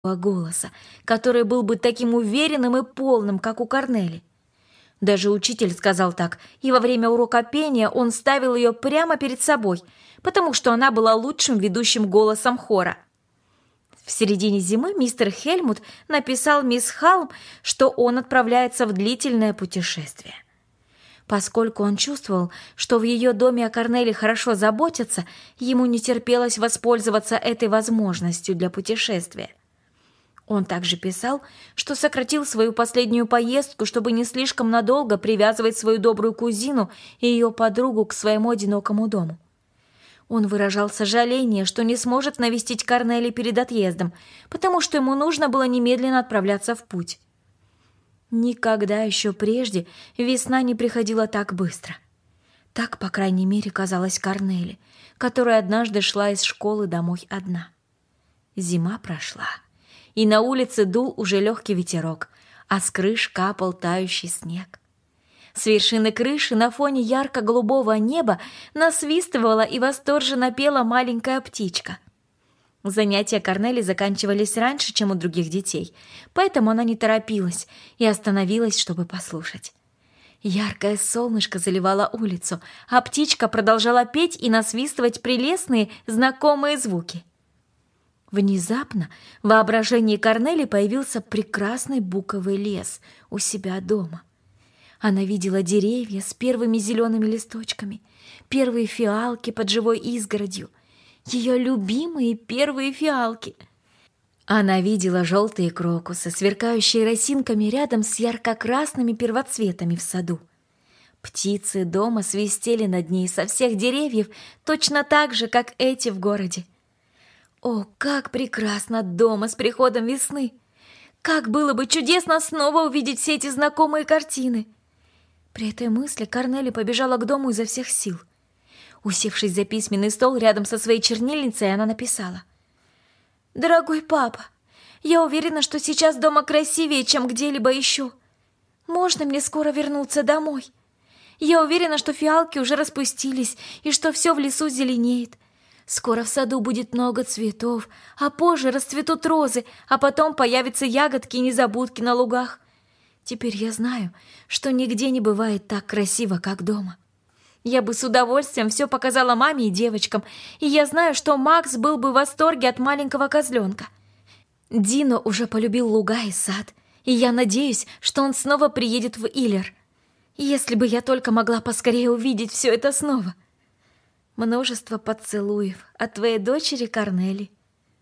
голоса, который был бы таким уверенным и полным, как у Корнели. Даже учитель сказал так, и во время урока пения он ставил ее прямо перед собой, потому что она была лучшим ведущим голосом хора. В середине зимы мистер Хельмут написал мисс Халм, что он отправляется в длительное путешествие. Поскольку он чувствовал, что в ее доме о Корнели хорошо заботятся, ему не терпелось воспользоваться этой возможностью для путешествия. Он также писал, что сократил свою последнюю поездку, чтобы не слишком надолго привязывать свою добрую кузину и ее подругу к своему одинокому дому. Он выражал сожаление, что не сможет навестить Корнели перед отъездом, потому что ему нужно было немедленно отправляться в путь. Никогда еще прежде весна не приходила так быстро. Так, по крайней мере, казалось Корнели, которая однажды шла из школы домой одна. Зима прошла, и на улице дул уже легкий ветерок, а с крыш капал тающий снег. С вершины крыши на фоне ярко-голубого неба насвистывала и восторженно пела маленькая птичка. Занятия Корнели заканчивались раньше, чем у других детей, поэтому она не торопилась и остановилась, чтобы послушать. Яркое солнышко заливало улицу, а птичка продолжала петь и насвистывать прелестные, знакомые звуки. Внезапно в воображении Корнели появился прекрасный буковый лес у себя дома. Она видела деревья с первыми зелеными листочками, первые фиалки под живой изгородью, ее любимые первые фиалки. Она видела желтые крокусы, сверкающие росинками рядом с ярко-красными первоцветами в саду. Птицы дома свистели над ней со всех деревьев, точно так же, как эти в городе. О, как прекрасно дома с приходом весны! Как было бы чудесно снова увидеть все эти знакомые картины! При этой мысли Корнели побежала к дому изо всех сил. Усевшись за письменный стол рядом со своей чернильницей, она написала: «Дорогой папа, я уверена, что сейчас дома красивее, чем где-либо еще. Можно мне скоро вернуться домой? Я уверена, что фиалки уже распустились и что все в лесу зеленеет. Скоро в саду будет много цветов, а позже расцветут розы, а потом появятся ягодки и незабудки на лугах. Теперь я знаю, что нигде не бывает так красиво, как дома. Я бы с удовольствием все показала маме и девочкам, и я знаю, что Макс был бы в восторге от маленького козленка. Дино уже полюбил луга и сад, и я надеюсь, что он снова приедет в Иллер. Если бы я только могла поскорее увидеть все это снова. Множество поцелуев от твоей дочери Корнели».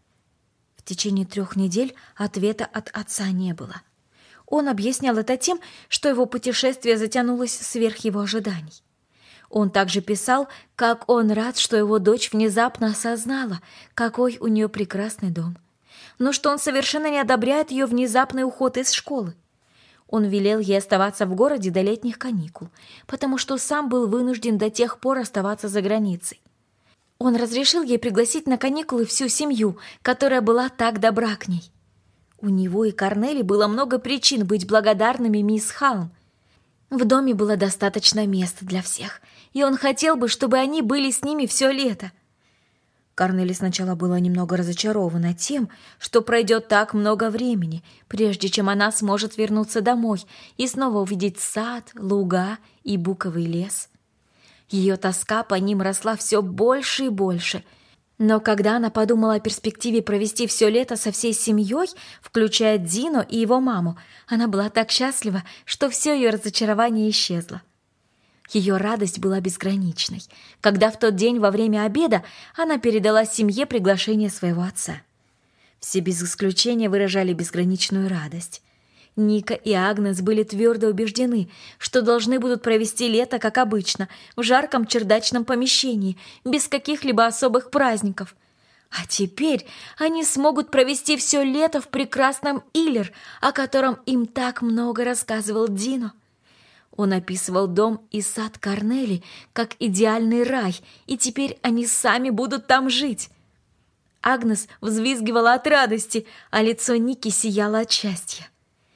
В течение 3 недель ответа от отца не было. Он объяснял это тем, что его путешествие затянулось сверх его ожиданий. Он также писал, как он рад, что его дочь внезапно осознала, какой у нее прекрасный дом, но что он совершенно не одобряет ее внезапный уход из школы. Он велел ей оставаться в городе до летних каникул, потому что сам был вынужден до тех пор оставаться за границей. Он разрешил ей пригласить на каникулы всю семью, которая была так добра к ней. У него и Корнели было много причин быть благодарными мисс Халм. В доме было достаточно места для всех, и он хотел бы, чтобы они были с ними все лето. Корнели сначала была немного разочарована тем, что пройдет так много времени, прежде чем она сможет вернуться домой и снова увидеть сад, луга и буковый лес. Ее тоска по ним росла все больше и больше, но когда она подумала о перспективе провести все лето со всей семьей, включая Дино и его маму, она была так счастлива, что все ее разочарование исчезло. Ее радость была безграничной, когда в тот день во время обеда она передала семье приглашение своего отца. Все без исключения выражали безграничную радость. Ника и Агнес были твердо убеждены, что должны будут провести лето, как обычно, в жарком чердачном помещении, без каких-либо особых праздников. А теперь они смогут провести все лето в прекрасном Иллер, о котором им так много рассказывал Дино. Он описывал дом и сад Корнели как идеальный рай, и теперь они сами будут там жить. Агнес взвизгивала от радости, а лицо Ники сияло от счастья.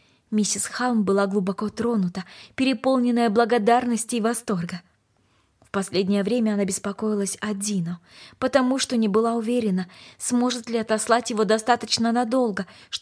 Миссис Халм была глубоко тронута, переполненная благодарности и восторга. В последнее время она беспокоилась о Дино, потому что не была уверена, сможет ли отослать его достаточно надолго, чтобы